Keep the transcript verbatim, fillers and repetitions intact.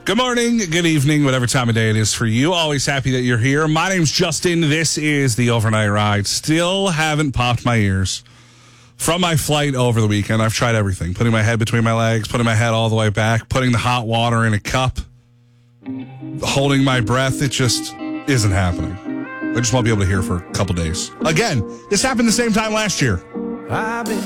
Good morning, good evening, whatever time of day it is for you. Always happy that you're here. My name's Justin. This is the Overnight Ride. Still haven't popped my ears from my flight over the weekend. I've tried everything. Putting my head between my legs, putting my head all the way back, putting the hot water in a cup, holding my breath. It just isn't happening. I just won't be able to hear for a couple days. Again, this happened the same time last year. I've been